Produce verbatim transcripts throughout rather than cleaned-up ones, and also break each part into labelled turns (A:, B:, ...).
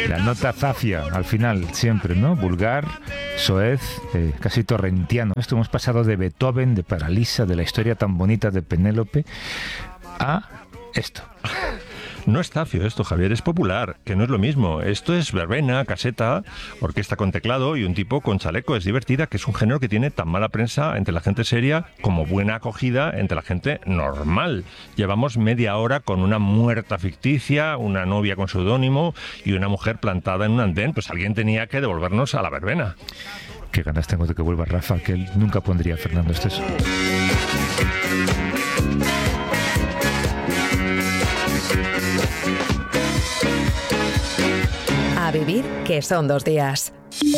A: La nota zafia, al final, siempre, ¿no? Vulgar, soez, eh, casi torrentiano. Esto hemos pasado de Beethoven, de Paralisa, de la historia tan bonita de Penélope, a esto.
B: No es zafio esto, Javier, es popular, que no es lo mismo. Esto es verbena, caseta, orquesta con teclado y un tipo con chaleco. Es divertida, que es un género que tiene tan mala prensa entre la gente seria como buena acogida entre la gente normal. Llevamos media hora con una muerta ficticia, una novia con seudónimo y una mujer plantada en un andén. Pues alguien tenía que devolvernos a la verbena.
A: Qué ganas tengo de que vuelva Rafa, que él nunca pondría a Fernando Esteso.
C: A vivir, que son dos días.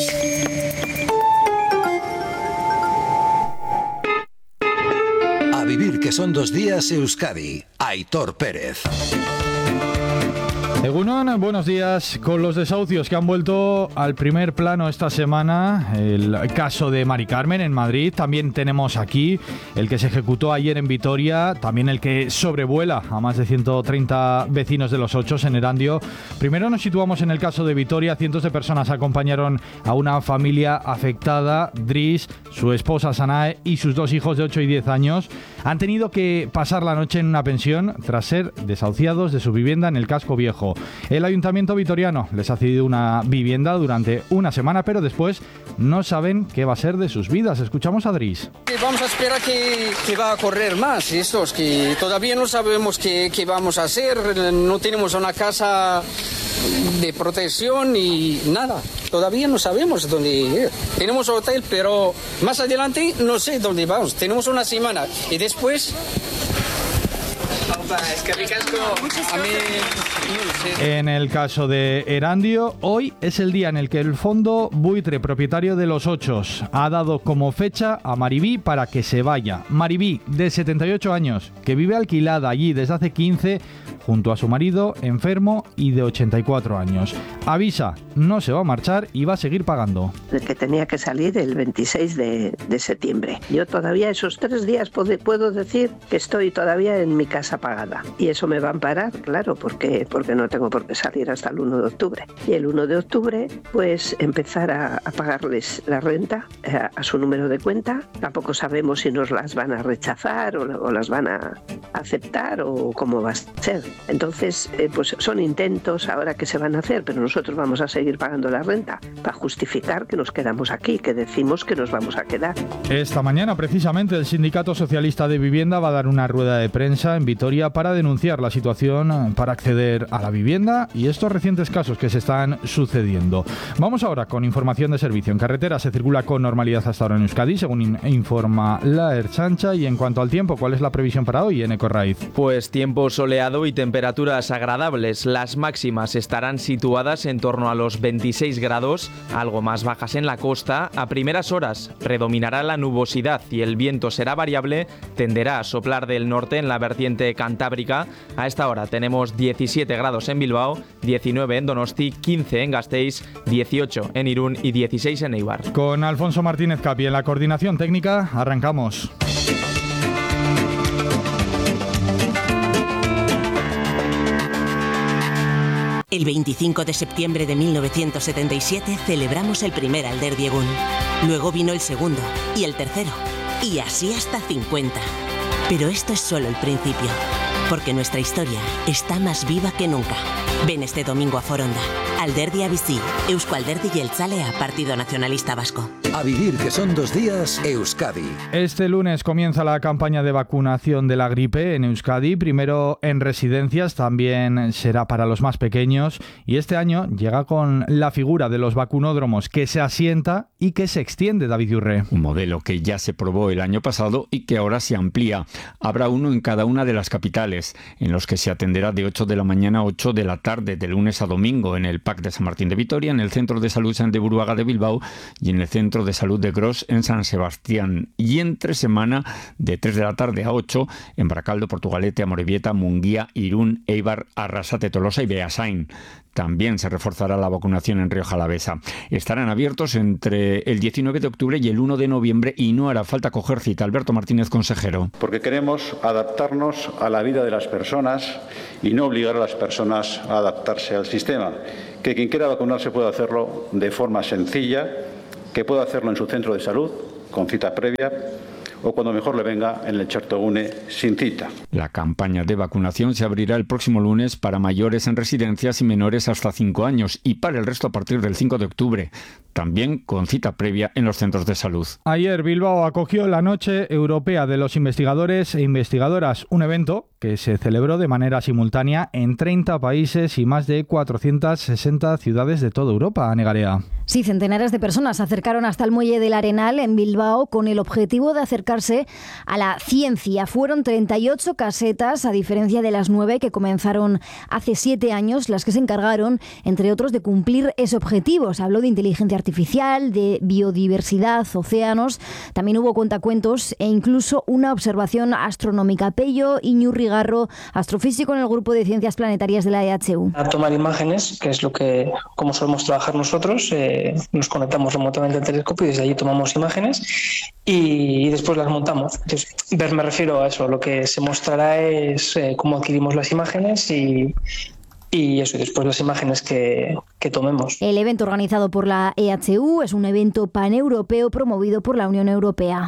D: A vivir, que son dos días, Euskadi. Aitor Pérez.
E: Egunon, buenos días. Con los desahucios que han vuelto al primer plano esta semana, el caso de Mari Carmen en Madrid, también tenemos aquí el que se ejecutó ayer en Vitoria, también el que sobrevuela a más de ciento treinta vecinos de Los Ochos en Erandio. Primero nos situamos en el caso de Vitoria. Cientos de personas acompañaron a una familia afectada. Dris, su esposa Sanae y sus dos hijos de ocho y diez años han tenido que pasar la noche en una pensión tras ser desahuciados de su vivienda en el casco viejo. El ayuntamiento vitoriano les ha cedido una vivienda durante una semana, pero después no saben qué va a ser de sus vidas. Escuchamos a Dris.
F: Vamos a esperar que, que va a correr más. Estos que todavía no sabemos qué, qué vamos a hacer. No tenemos una casa de protección y nada. Todavía no sabemos dónde ir. Tenemos hotel, pero más adelante no sé dónde vamos. Tenemos una semana y después...
E: En el caso de Erandio, hoy es el día en el que el Fondo Buitre, propietario de Los Ochos, ha dado como fecha a Maribí para que se vaya. Maribí, de setenta y ocho años, que vive alquilada allí desde hace quince, junto a su marido, enfermo y de ochenta y cuatro años. Avisa, no se va a marchar y va a seguir pagando.
G: De que tenía que salir el veintiséis de, de septiembre. Yo todavía esos tres días puedo, puedo decir que estoy todavía en mi casa pagada. Y eso me va a amparar, claro, porque, porque no tengo por qué salir hasta el uno de octubre. Y el uno de octubre, pues empezar a, a pagarles la renta a, a su número de cuenta. Tampoco sabemos si nos las van a rechazar o, o las van a aceptar o cómo va a ser. Entonces, eh, pues son intentos ahora que se van a hacer, pero nosotros vamos a seguir pagando la renta para justificar que nos quedamos aquí, que decimos que nos vamos a quedar.
E: Esta mañana, precisamente, el Sindicato Socialista de Vivienda va a dar una rueda de prensa en Vitoria para denunciar la situación para acceder a la vivienda y estos recientes casos que se están sucediendo. Vamos ahora con información de servicio. En carretera se circula con normalidad hasta ahora en Euskadi, según informa la Ertzaintza. Y en cuanto al tiempo, ¿cuál es la previsión para hoy en Ecorraiz?
H: Pues tiempo soleado y temperaturas agradables. Las máximas estarán situadas en torno a los veintiséis grados, algo más bajas en la costa. A primeras horas predominará la nubosidad y el viento será variable, tenderá a soplar del norte en la vertiente cantábrica. A esta hora tenemos diecisiete grados en Bilbao, diecinueve en Donosti, quince en Gasteiz, dieciocho en Irún y dieciséis en Eibar.
E: Con Alfonso Martínez Capi en la coordinación técnica, arrancamos.
I: El veinticinco de septiembre de mil novecientos setenta y siete celebramos el primer Alderdi Egun. Luego vino el segundo y el tercero, y así hasta cincuenta. Pero esto es solo el principio, porque nuestra historia está más viva que nunca. Ven este domingo a Foronda. Alderdi Bizi, Eusko Alderdi Jeltzalea, Partido Nacionalista Vasco.
D: A vivir, que son dos días, Euskadi.
E: Este lunes comienza la campaña de vacunación de la gripe en Euskadi, primero en residencias, también será para los más pequeños, y este año llega con la figura de los vacunódromos que se asienta y que se extiende, David Urre.
J: Un modelo que ya se probó el año pasado y que ahora se amplía. Habrá uno en cada una de las capitales, en los que se atenderá de ocho de la mañana a ocho de la tarde, de lunes a domingo, en el P A C de San Martín de Vitoria, en el Centro de Salud Sant de Buruaga de Bilbao y en el Centro de Salud de Gros en San Sebastián. Y entre semana, de tres de la tarde a ocho, en Baracaldo, Portugalete, Amorebieta, Munguía, Irún, Eibar, Arrasate, Tolosa y Beasain. También se reforzará la vacunación en Rioja Alavesa. Estarán abiertos entre el diecinueve de octubre y el uno de noviembre y no hará falta coger cita. Alberto Martínez, consejero.
K: Porque queremos adaptarnos a la vida de las personas y no obligar a las personas a adaptarse al sistema. Que quien quiera vacunarse pueda hacerlo de forma sencilla, que pueda hacerlo en su centro de salud, con cita previa, o cuando mejor le venga en el Chertogune sin cita.
J: La campaña de vacunación se abrirá el próximo lunes para mayores en residencias y menores hasta cinco años y para el resto a partir del cinco de octubre, también con cita previa en los centros de salud.
E: Ayer Bilbao acogió la Noche Europea de los Investigadores e Investigadoras, un evento que se celebró de manera simultánea en treinta países y más de cuatrocientas sesenta ciudades de toda Europa. Ane Garea.
L: Sí, centenares de personas se acercaron hasta el Muelle del Arenal en Bilbao con el objetivo de acercarse a la ciencia. Fueron treinta y ocho casetas, a diferencia de las nueve que comenzaron hace siete años, las que se encargaron, entre otros, de cumplir ese objetivo. Se habló de inteligencia artificial, de biodiversidad, océanos. También hubo cuentacuentos e incluso una observación astronómica. Pello Iñurrigarro, astrofísico en el grupo de ciencias planetarias de la E H U.
M: A tomar imágenes, que es lo que, como solemos trabajar nosotros, eh, nos conectamos remotamente al telescopio y desde allí tomamos imágenes y, y después las montamos. Entonces, ver me refiero a eso, lo que se mostrará es eh, cómo adquirimos las imágenes y Y eso, y después las imágenes que, que tomemos.
L: El evento organizado por la E H U es un evento paneuropeo promovido por la Unión Europea.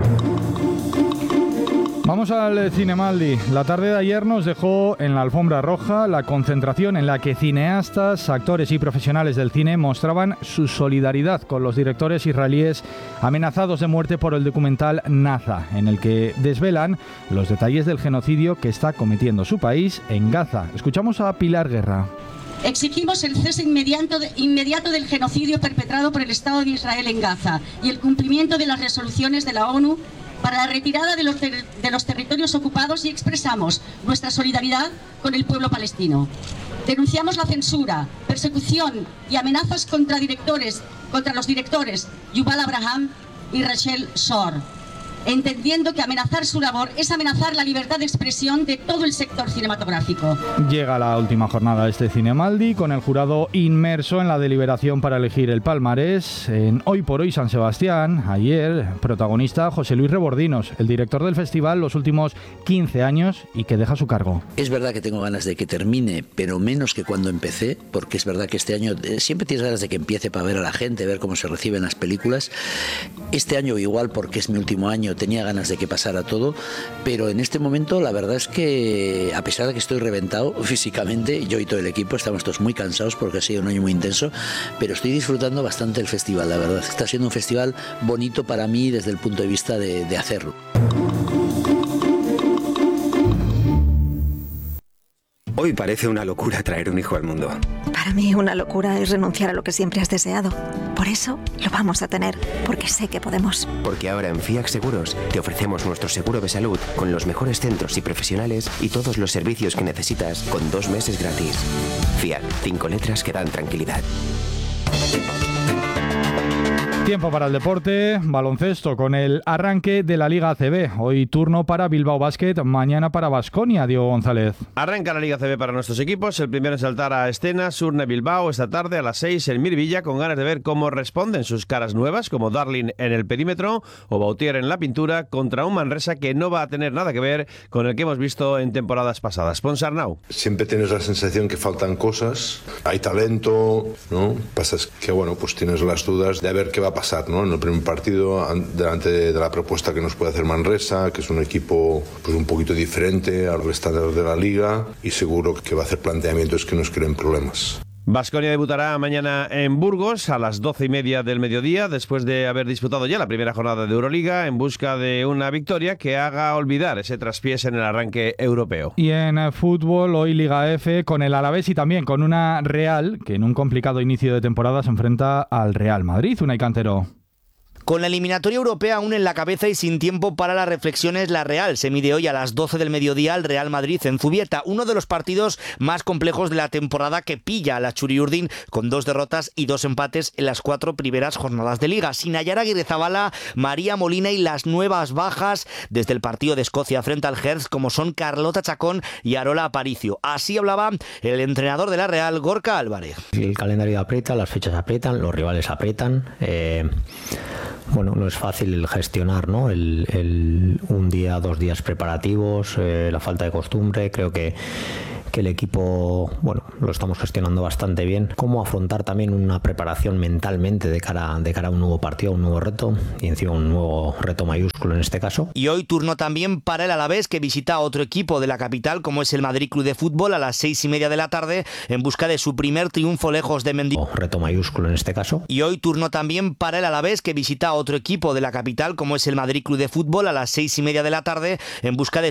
E: Vamos al Cinemaldi. La tarde de ayer nos dejó en la alfombra roja la concentración en la que cineastas, actores y profesionales del cine mostraban su solidaridad con los directores israelíes amenazados de muerte por el documental Naza, en el que desvelan los detalles del genocidio que está cometiendo su país en Gaza. Escuchamos a Pilar Guerra.
N: Exigimos el cese inmediato, de, inmediato del genocidio perpetrado por el Estado de Israel en Gaza y el cumplimiento de las resoluciones de la ONU para la retirada de los, ter de los territorios ocupados y expresamos nuestra solidaridad con el pueblo palestino. Denunciamos la censura, persecución y amenazas contra directores, contra los directores Yuval Abraham y Rachel Shor, entendiendo que amenazar su labor es amenazar la libertad de expresión de todo el sector cinematográfico.
E: Llega la última jornada de este Cinemaldi con el jurado inmerso en la deliberación para elegir el palmarés. En Hoy por Hoy San Sebastián, ayer, protagonista José Luis Rebordinos, el director del festival los últimos quince años y que deja su cargo.
O: Es verdad que tengo ganas de que termine, pero menos que cuando empecé, porque es verdad que este año eh, siempre tienes ganas de que empiece para ver a la gente, ver cómo se reciben las películas. Este año igual, porque es mi último año, tenía ganas de que pasara todo, pero en este momento la verdad es que a pesar de que estoy reventado físicamente, yo y todo el equipo estamos todos muy cansados porque ha sido un año muy intenso, pero estoy disfrutando bastante el festival, la verdad. Está siendo un festival bonito para mí desde el punto de vista de, de hacerlo.
P: Hoy parece una locura traer un hijo al mundo.
Q: Para mí una locura es renunciar a lo que siempre has deseado. Por eso lo vamos a tener, porque sé que podemos.
P: Porque ahora en Fiac Seguros te ofrecemos nuestro seguro de salud con los mejores centros y profesionales y todos los servicios que necesitas con dos meses gratis. Fiac, cinco letras que dan tranquilidad.
E: Tiempo para el deporte, baloncesto con el arranque de la Liga A C B. Hoy turno para Bilbao Basket, mañana para Baskonia, Diego González.
R: Arranca la Liga A C B para nuestros equipos. El primero en saltar a Estena, Surne Bilbao, esta tarde a las seis en Miribilla, con ganas de ver cómo responden sus caras nuevas, como Darling en el perímetro o Bautier en la pintura, contra un Manresa que no va a tener nada que ver con el que hemos visto en temporadas pasadas. Ponsarnau.
S: Siempre tienes la sensación que faltan cosas, hay talento, ¿no? Pasa que, bueno, pues tienes las dudas de a ver qué va a pasar, ¿no? En el primer partido, delante de la propuesta que nos puede hacer Manresa, que es un equipo pues un poquito diferente al resto de la liga, y seguro que va a hacer planteamientos que nos creen problemas.
R: Baskonia debutará mañana en Burgos a las doce y media del mediodía, después de haber disputado ya la primera jornada de Euroliga, en busca de una victoria que haga olvidar ese traspiés en el arranque europeo.
E: Y en fútbol, hoy Liga F con el Alavés y también con una Real, que en un complicado inicio de temporada se enfrenta al Real Madrid. Unai Cantero.
T: Con la eliminatoria europea aún en la cabeza y sin tiempo para las reflexiones, la Real se mide hoy a las doce del mediodía al Real Madrid en Zubieta, uno de los partidos más complejos de la temporada que pilla a la Churiurdin con dos derrotas y dos empates en las cuatro primeras jornadas de Liga. Sin Ayara Aguirrezabala, María Molina y las nuevas bajas desde el partido de Escocia frente al Hertz, como son Carlota Chacón y Arola Aparicio. Así hablaba el entrenador de la Real, Gorka Álvarez.
U: El calendario aprieta, las fechas aprietan, los rivales aprietan. Eh... Bueno, no es fácil gestionar, ¿no? El, el un día, dos días preparativos, eh, la falta de costumbre. Creo que, que el equipo, bueno, lo estamos gestionando bastante bien. Cómo afrontar también una preparación mentalmente de cara, de cara a un nuevo partido, un nuevo reto, y encima un nuevo reto mayúsculo en este caso.
T: Y hoy turno también para el Alavés, que visita a otro equipo de la capital, como es el Madrid Club de Fútbol, a las seis y media de la tarde, en busca de su primer triunfo lejos de Mendizorroza.
U: Reto mayúsculo en este caso.
T: Y hoy turno también para el Alavés, que visita a otro equipo de la capital, como es el Madrid Club de Fútbol, a las seis y media de la tarde, en busca de